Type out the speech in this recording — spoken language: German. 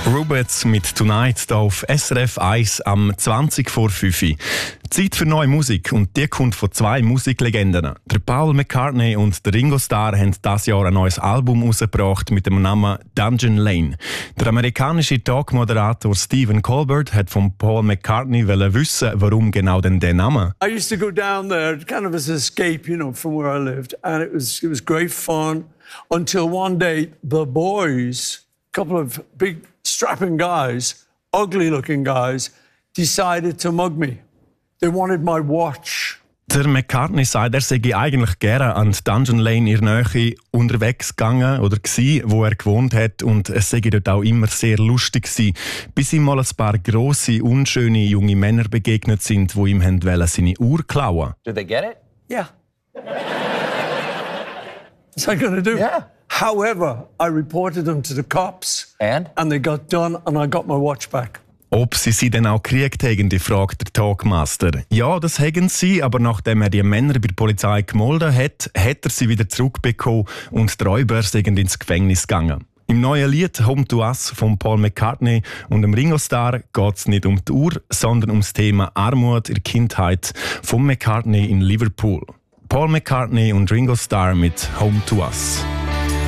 Rubets mit Tonight hier auf SRF 1 am 20 vor 5 Uhr. Zeit für neue Musik und die kommt von zwei Musiklegenden. Der Paul McCartney und der Ringo Starr haben dieses Jahr ein neues Album herausgebracht mit dem Namen Dungeon Lane. Der amerikanische Talkmoderator Stephen Colbert hat von Paul McCartney wissen, warum genau denn der Name. I used to go down there kind of as an escape, from where I lived, and it was great fun until one day the boys, a couple of big strapping guys, ugly-looking guys, decided to mug me. They wanted my watch. Der McCartney sagt, er sei eigentlich gerne an die Dungeon Lane in der Nähe unterwegs gegangen oder gsi, wo er gewohnt hat, und es sei dort auch immer sehr lustig gsi, bis ihm mal ein paar grosse, unschöne junge Männer begegnet sind, die ihm seine Uhr klauen. Did they get it? Yeah. What's I going to do? Yeah. However, I reported them to the cops. And? And they got done and I got my watch back. Ob sie denn auch gekriegt haben, fragt der Talkmaster. Ja, das haben sie, aber nachdem er die Männer bei der Polizei gemolden hat, hat er sie wieder zurückbekommen und die Räuber sind ins Gefängnis gegangen. Im neuen Lied «Home to Us» von Paul McCartney und dem Ringo Starr geht es nicht um die Uhr, sondern um das Thema Armut in der Kindheit von McCartney in Liverpool. Paul McCartney und Ringo Starr mit «Home to Us».